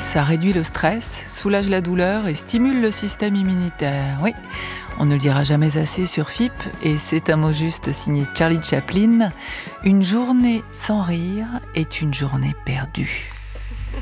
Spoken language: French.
ça réduit le stress, soulage la douleur et stimule le système immunitaire. Oui, on ne le dira jamais assez sur FIP, et c'est un mot juste signé Charlie Chaplin. Une journée sans rire est une journée perdue.